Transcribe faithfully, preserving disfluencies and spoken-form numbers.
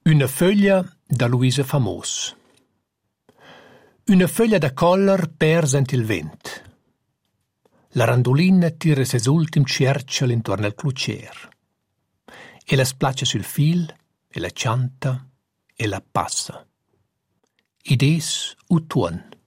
Una foglia da Luisa Famos. Una foglia da collar persa il vent. La randolina tira ses ultim cercial intorno al clucer. E la splaccia sul fil, e la cianta, e la passa. Idees u tuon.